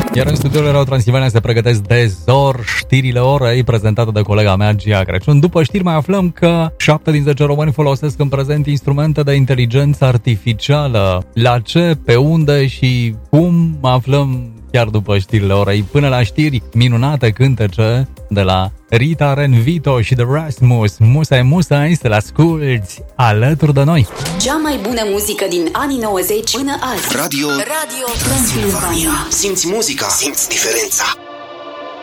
Iar în studioul Erau Transilvania se pregătesc de zor știrile orei, prezentată de colega mea, Gia Crăciun. După știri mai aflăm că 7 din 10 români folosesc în prezent instrumente de inteligență artificială. La ce, pe unde și cum aflăm chiar după știrile orei. Până la știri, minunate cântece de la Rita Renvito și de Rasmus. Musai să-l asculți alături de noi. Cea mai bună muzică din anii 90 până azi. Radio Transilvania. Simți muzica, simți diferența.